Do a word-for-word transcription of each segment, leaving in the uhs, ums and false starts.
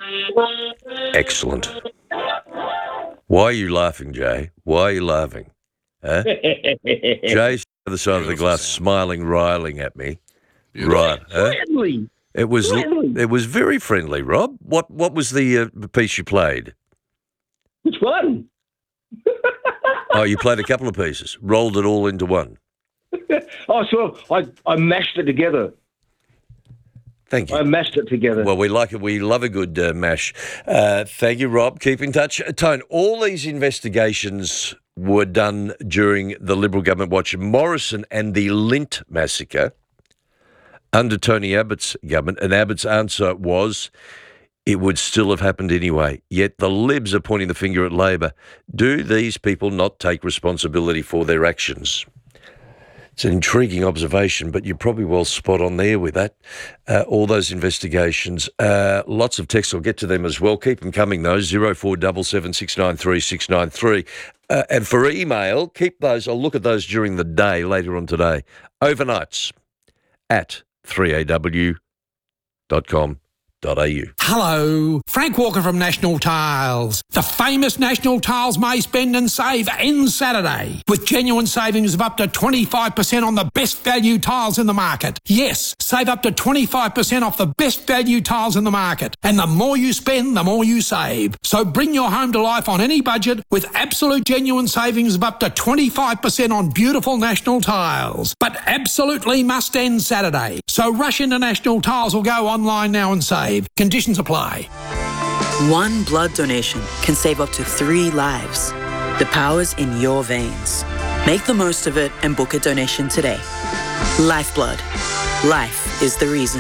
Excellent. Why are you laughing, Jay? Why are you laughing? Huh? Jay's on the other side of the glass, smiling, riling at me. Right. Huh? Friendly. It was Friendly. it was very friendly, Rob. What what was the uh, piece you played? Which one? Oh, you played a couple of pieces, rolled it all into one. Oh, so I, I mashed it together. Thank you. I mashed it together. Well, we like it. We love a good uh, mash. Uh, thank you, Rob. Keep in touch. Uh, Tone, all these investigations were done during the Liberal government watch. Morrison and the Lint massacre under Tony Abbott's government, and Abbott's answer was it would still have happened anyway. Yet the Libs are pointing the finger at Labor. Do these people not take responsibility for their actions? It's an intriguing observation, but you're probably well spot on there with that. Uh, all those investigations, uh, lots of texts. I'll get to them as well. Keep them coming, though. zero four seven seven, six nine three, six nine three. Uh, and for email, keep those. I'll look at those during the day later on today. Overnights at three a w dot com dot a u. Hello, Frank Walker from National Tiles. The famous National Tiles May Spend and Save ends Saturday with genuine savings of up to twenty-five percent on the best value tiles in the market. Yes, save up to twenty-five percent off the best value tiles in the market. And the more you spend, the more you save. So bring your home to life on any budget with absolute genuine savings of up to twenty-five percent on beautiful National Tiles. But absolutely must end Saturday. So rush into National Tiles or go online now and save. Conditions apply. One blood donation can save up to three lives. The power's in your veins. Make the most of it and book a donation today. Lifeblood. Life is the reason.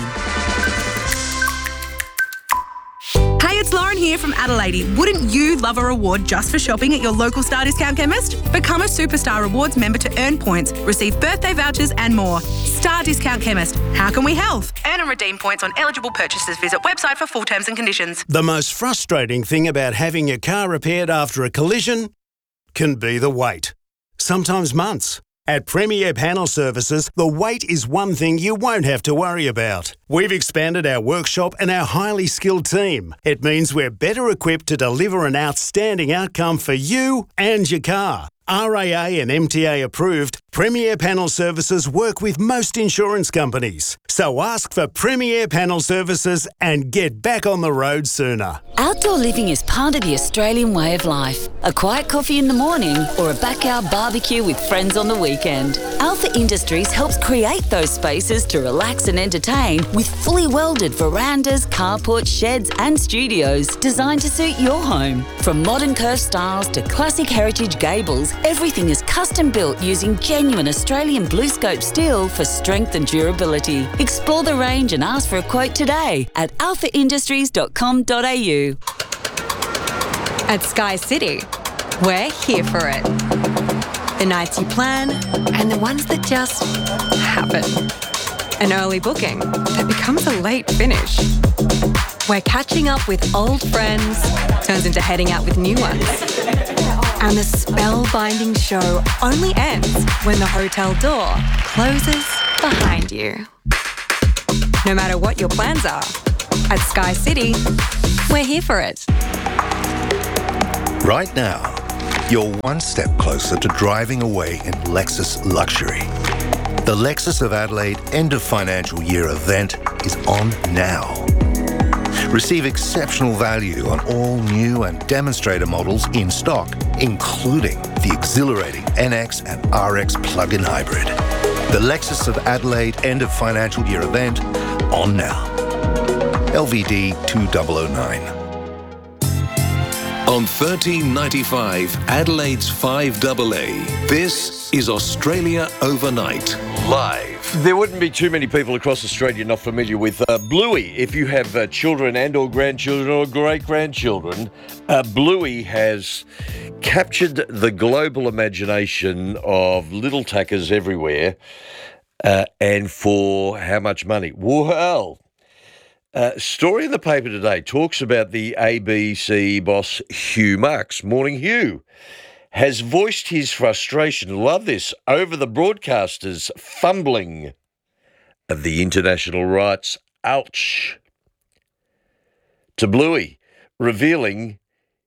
Hey, it's Lauren here from Adelaide. Wouldn't you love a reward just for shopping at your local Star Discount chemist? Become a Superstar Rewards member to earn points, receive birthday vouchers and more. Star Discount Chemist. How can we help? Earn and redeem points on eligible purchases. Visit website for full terms and conditions. The most frustrating thing about having your car repaired after a collision can be the wait. Sometimes months. At Premier Panel Services, the wait is one thing you won't have to worry about. We've expanded our workshop and our highly skilled team. It means we're better equipped to deliver an outstanding outcome for you and your car. R A A and M T A approved, Premier Panel Services work with most insurance companies. So ask for Premier Panel Services and get back on the road sooner. Outdoor living is part of the Australian way of life. A quiet coffee in the morning or a backyard barbecue with friends on the weekend. Alpha Industries helps create those spaces to relax and entertain with fully welded verandas, carports, sheds and studios designed to suit your home. From modern curved styles to classic heritage gables, everything is custom built using genuine Australian BlueScope steel for strength and durability. Explore the range and ask for a quote today at alpha industries dot com dot a u. At Sky City, we're here for it. The nights you plan and the ones that just happen. An early booking that becomes a late finish. Where catching up with old friends turns into heading out with new ones. And the spellbinding show only ends when the hotel door closes behind you. No matter what your plans are, at Sky City, we're here for it. Right now, you're one step closer to driving away in Lexus luxury. The Lexus of Adelaide end of financial year event is on now. Receive exceptional value on all new and demonstrator models in stock, including the exhilarating N X and R X plug-in hybrid. The Lexus of Adelaide end of financial year event on now. L V D two thousand nine. On thirteen ninety-five, Adelaide's five A A, this is Australia Overnight, live. There wouldn't be too many people across Australia not familiar with uh, Bluey. If you have uh, children and or grandchildren or great-grandchildren, uh, Bluey has captured the global imagination of little tackers everywhere. Uh, and for how much money? Well... Uh, story in the paper today talks about the A B C boss Hugh Marks. Morning, Hugh. Has voiced his frustration, love this, over the broadcasters' fumbling of the international rights. Ouch. to Bluey, revealing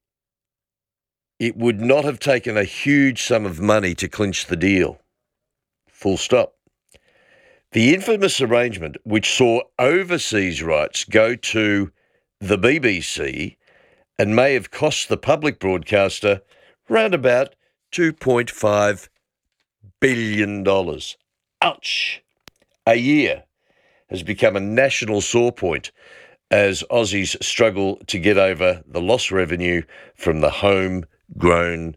it would not have taken a huge sum of money to clinch the deal. Full stop. The infamous arrangement, which saw overseas rights go to the B B C and may have cost the public broadcaster round about two point five billion dollars. Ouch! A year has become a national sore point as Aussies struggle to get over the lost revenue from the homegrown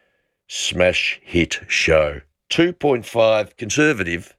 smash hit show. two point five conservative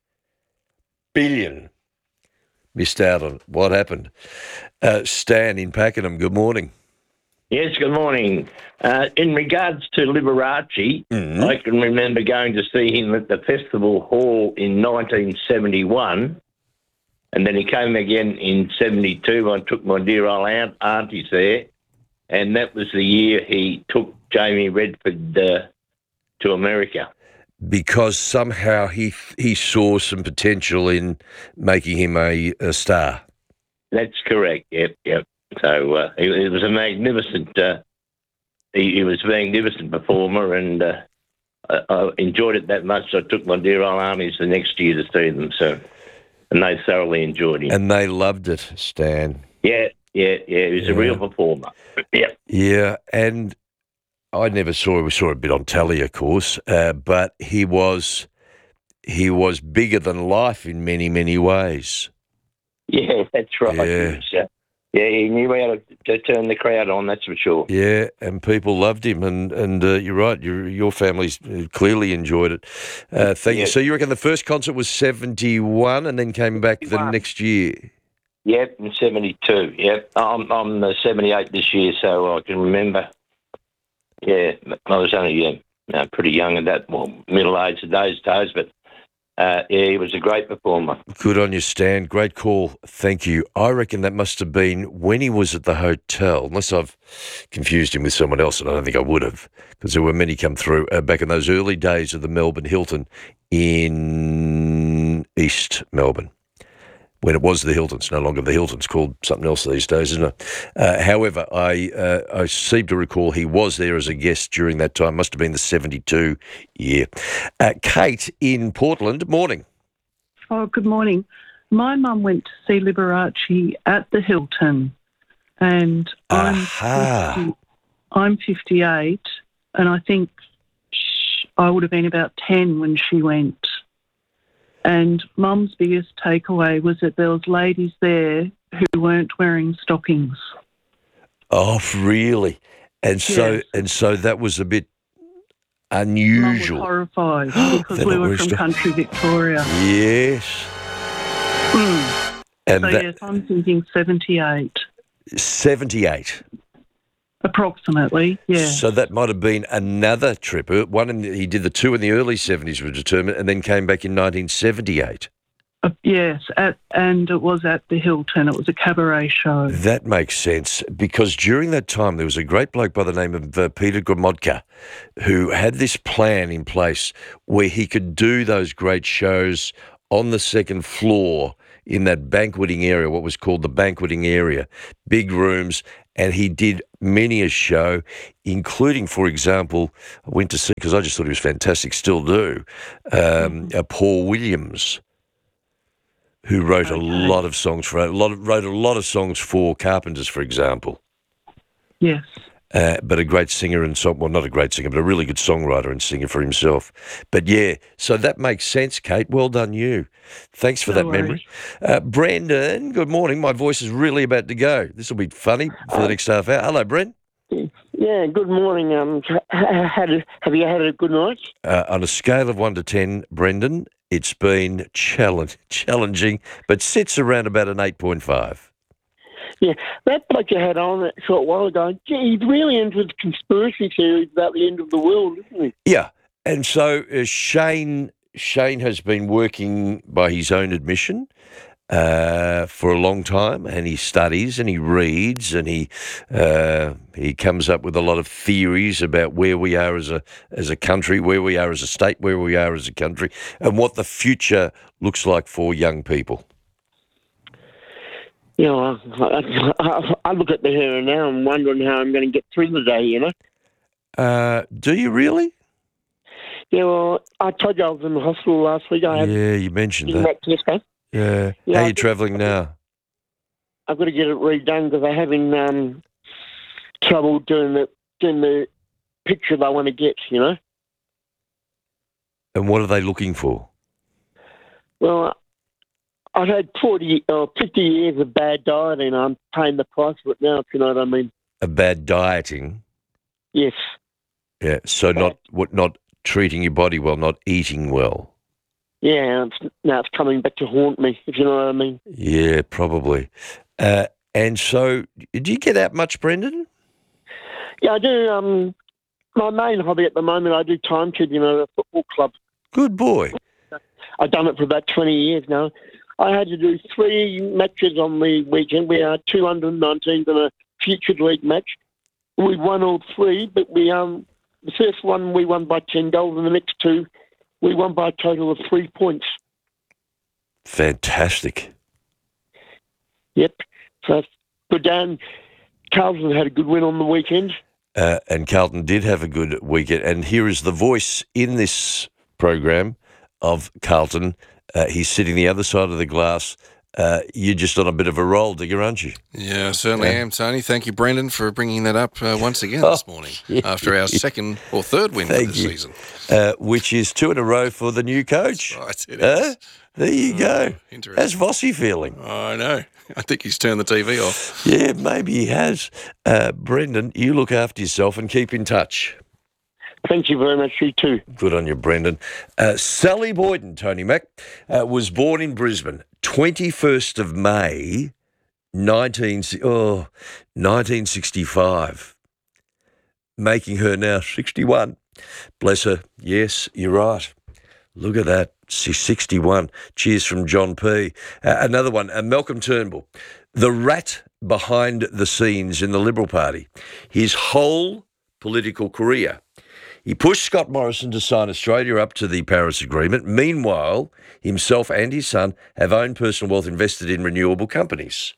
billion. Missed out on it. What happened? Uh, Stan in Pakenham, good morning. Yes, good morning. Uh, in regards to Liberace, Mm-hmm. I can remember going to see him at the Festival Hall in nineteen seventy-one, and then he came again in seventy-two. I took my dear old aunt, aunties there, and that was the year he took Jamie Redford uh, to America. Because somehow he he saw some potential in making him a, a star. That's correct. Yep, yep. So uh, it, it was a magnificent. Uh, he, he was a magnificent performer, and uh, I, I enjoyed it that much. I took my dear old aunties the next year to see them. So, and they thoroughly enjoyed him. And they loved it, Stan. Yeah, yeah, yeah. He was Yeah. a real performer. Yeah. Yeah, and I never saw. We saw a bit on telly, of course, uh, but he was he was bigger than life in many many ways. Yeah, that's right. Yeah. He was, uh, yeah, he knew how to, to turn the crowd on. That's for sure. Yeah, and people loved him, and and uh, you're right. Your your family's clearly enjoyed it. Uh, thank you. Yeah. So you reckon the first concert was seventy-one, and then came back the seventy-one. next year? Yep, in seventy-two. Yep, I'm I'm uh, seventy-eight this year, so I can remember. Yeah, I was only uh, you know, pretty young at that, well, middle age at those days, but uh, yeah, he was a great performer. Good on you, Stan. Great call. Thank you. I reckon that must have been when he was at the hotel, unless I've confused him with someone else, and I don't think I would have, because there were many come through uh, back in those early days of the Melbourne Hilton in East Melbourne. When it was the Hilton, it's no longer the Hilton. It's called something else these days, isn't it? Uh, however, I uh, I seem to recall he was there as a guest during that time. Must have been the seventy-two year. Uh, Kate in Portland, morning. Oh, good morning. My mum went to see Liberace at the Hilton, and Aha. I'm, fifty, I'm fifty-eight, and I think sh I would have been about ten when she went. And Mum's biggest takeaway was that there was ladies there who weren't wearing stockings. Oh, really? And so Yes. and so that was a bit Mum unusual. was horrified because They're we not were wearing from stock- country Victoria. Yes. Mm. And So that, yes, I'm thinking seventy-eight, seventy-eight. approximately. Yeah. So that might have been another trip. Uh, One in the, he did the two in the early seventies was determined, and then came back in nineteen seventy-eight. Uh, yes, at, and it was at the Hilton. It was a cabaret show. That makes sense, because during that time there was a great bloke by the name of uh, Peter Gromodka who had this plan in place where he could do those great shows on the second floor in that banqueting area, what was called the banqueting area, big rooms, and he did many a show, including, for example, I went to see, because I just thought he was fantastic, still do, um, uh, Paul Williams, who wrote a lot of songs for a lot of, wrote a lot of songs for Carpenters, for example. Yes. Uh, but a great singer and song, well, not a great singer, but a really good songwriter and singer for himself. But yeah, so that makes sense, Kate. Well done, you. Thanks for No that worries. memory. Uh, Brendan, good morning. My voice is really about to go. This will be funny for the next half hour. Hello, Brent. Yeah, good morning. Um, ha- had a, have you had a good night? Uh, on a scale of one to ten, Brendan, it's been challenge, challenging, but sits around about an eight point five. Yeah, that bloke you had on a short while ago, gee, he's really into the conspiracy theories about the end of the world, isn't he? Yeah, and so uh, Shane Shane has been working by his own admission uh, for a long time, and he studies and he reads and he uh, he comes up with a lot of theories about where we are as a as a country, where we are as a state, where we are as a country, and what the future looks like for young people. You know, I, I, I look at the here and now and wondering how I'm going to get through the day, you know. Uh, do you really? Yeah, well, I told you I was in the hospital last week. I had Yeah, you mentioned that. that. Test done. Yeah. Yeah, How are I you think- travelling now? I've got to get it redone because I'm having um, trouble doing the doing the picture that I want to get, you know. And what are they looking for? Well, I've had forty or fifty years of bad dieting, and I'm paying the price for it now, if you know what I mean. A bad dieting? Yes. Yeah. So not what? Not treating your body well, not eating well. Yeah, it's, now it's coming back to haunt me, if you know what I mean. Yeah, probably. Uh, and so, do you get out much, Brendan? Yeah, I do. Um, my main hobby at the moment, I do time keeping at a football club. Good boy. I've done it for about twenty years now. I had to do three matches on the weekend. We had two under nineteens and a future league match. We won all three, but we um the first one we won by ten goals, and the next two we won by a total of three points. Fantastic. Yep. So good down. Carlton had a good win on the weekend. Uh, and Carlton did have a good weekend. And here is the voice in this program of Carlton. Uh, he's sitting the other side of the glass. Uh, you're just on a bit of a roll, Digger, aren't you? Yeah, I certainly Yeah. am, Tony. Thank you, Brendan, for bringing that up uh, once again Oh, this morning yeah. after our second or third win Thank for the you. season. Uh, which is two in a row for the new coach. Right, it Uh, is. there you go. interesting. How's Vossi feeling? Oh, I know. I think he's turned the T V off. Yeah, maybe he has. Uh, Brendan, you look after yourself and keep in touch. Thank you very much, you too. Good on you, Brendan. Uh, Sally Boyden, Tony Mac, uh, was born in Brisbane, twenty-first of May, nineteen, oh, nineteen sixty-five, making her now sixty-one. Bless her. Yes, you're right. Look at that. She's sixty-one. Cheers from John P. Uh, another one, uh, Malcolm Turnbull, the rat behind the scenes in the Liberal Party. His whole political career. He pushed Scott Morrison to sign Australia up to the Paris Agreement. Meanwhile, himself and his son have owned personal wealth invested in renewable companies.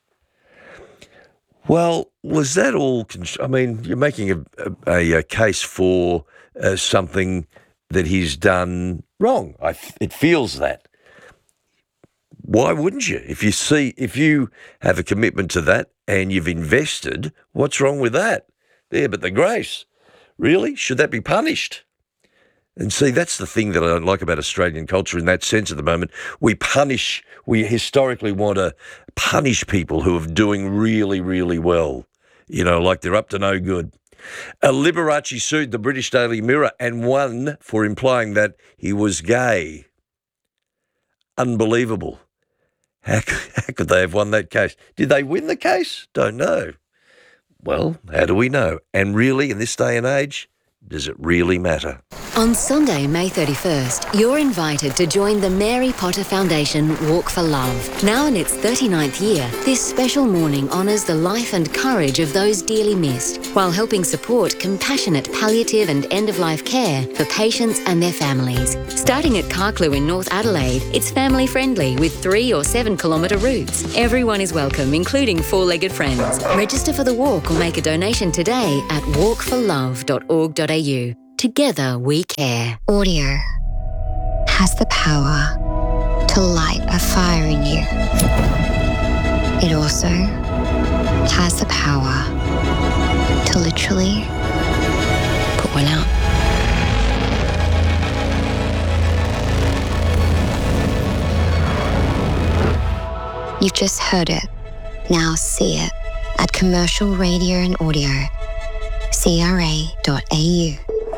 Well, was that all? I mean, you're making a, a, a case for uh, something that he's done wrong. I, it feels that. Why wouldn't you? If you see, if you have a commitment to that and you've invested, what's wrong with that? There, but the grace. Really? Should that be punished? And see, that's the thing that I don't like about Australian culture in that sense at the moment. We punish, we historically want to punish people who are doing really, really well, you know, like they're up to no good. Uh, Liberace sued the British Daily Mirror and won for implying that he was gay. Unbelievable. How, how could they have won that case? Did they win the case? Don't know. Well, how do we know? And really, in this day and age, does it really matter? On Sunday, May thirty-first, you're invited to join the Mary Potter Foundation Walk for Love. Now in its thirty-ninth year, this special morning honours the life and courage of those dearly missed, while helping support compassionate palliative and end-of-life care for patients and their families. Starting at Carclew in North Adelaide, it's family-friendly with three or seven kilometre routes. Everyone is welcome, including four-legged friends. Register for the walk or make a donation today at walk for love dot org dot a u. Together we care. Audio has the power to light a fire in you. It also has the power to literally put one out. You've just heard it. Now see it at Commercial Radio and Audio, c r a dot a u.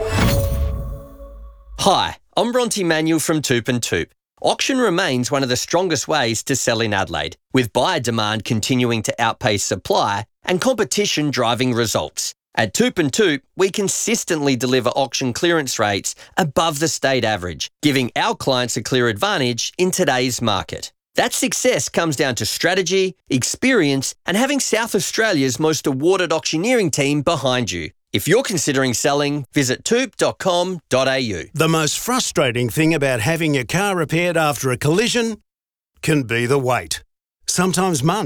Hi, I'm Bronte Manuel from Toop and Toop. Auction remains one of the strongest ways to sell in Adelaide, with buyer demand continuing to outpace supply and competition driving results. At Toop and Toop, we consistently deliver auction clearance rates above the state average, giving our clients a clear advantage in today's market. That success comes down to strategy, experience, and having South Australia's most awarded auctioneering team behind you. If you're considering selling, visit toop dot com dot a u. The most frustrating thing about having your car repaired after a collision can be the wait. Sometimes months.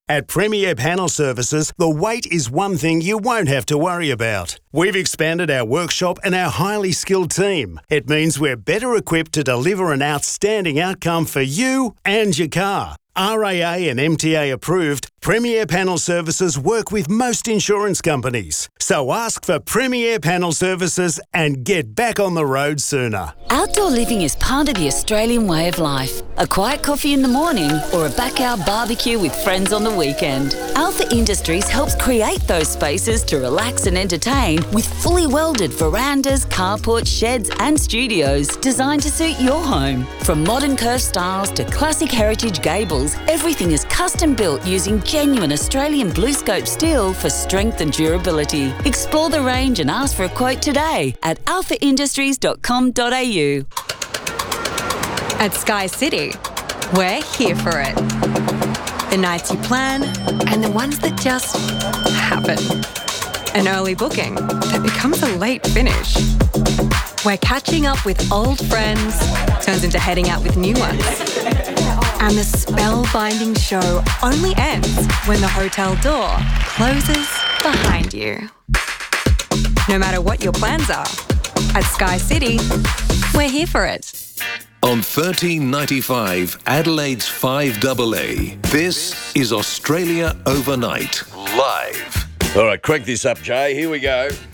At Premier Panel Services, the wait is one thing you won't have to worry about. We've expanded our workshop and our highly skilled team. It means we're better equipped to deliver an outstanding outcome for you and your car. R A A and M T A approved, Premier Panel Services work with most insurance companies. So ask for Premier Panel Services and get back on the road sooner. Outdoor living is part of the Australian way of life. A quiet coffee in the morning or a backyard barbecue with friends on the weekend. Alpha Industries helps create those spaces to relax and entertain with fully welded verandas, carports, sheds and studios designed to suit your home. From modern curved styles to classic heritage gables, everything is custom built using genuine Australian BlueScope steel for strength and durability. Explore the range and ask for a quote today at alpha industries dot com dot a u. At Sky City, we're here for it. The nights you plan and the ones that just happen. An early booking that becomes a late finish. Where catching up with old friends turns into heading out with new ones. And the spellbinding show only ends when the hotel door closes behind you. No matter what your plans are, at Sky City, we're here for it. On thirteen ninety-five, Adelaide's five double A, this is Australia Overnight, live. All right, crank this up, Jay. Here we go.